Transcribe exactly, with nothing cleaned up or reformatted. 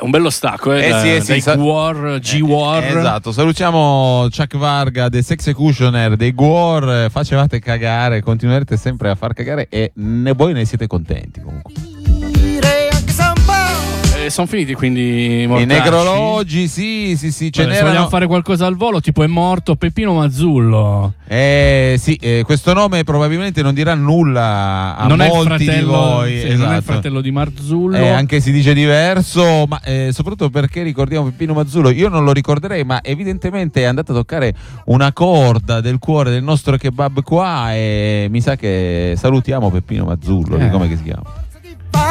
un bello stacco, eh, Eh da, sì, eh sì, dai sa- Gwar, G-War. Eh, esatto, salutiamo Chuck Varga dei Sexecutioner, dei Gwar. Facevate cagare, continuerete sempre a far cagare e ne voi ne siete contenti comunque. Eh, sono finiti quindi i I mortacci. necrologi, sì, sì, sì, ce Vabbè, se n'erano. vogliamo fare qualcosa al volo, tipo è morto Peppino Mazzullo. Eh sì, eh, questo nome probabilmente non dirà nulla a non è il molti fratello, di voi. sì, Esatto. non è il fratello di Marzullo. Eh, anche si dice diverso, ma eh, soprattutto perché ricordiamo Peppino Mazzullo. Io non lo ricorderei, ma evidentemente è andato a toccare una corda del cuore del nostro kebab qua e mi sa che salutiamo Peppino Mazzullo, Eh. come che si chiama?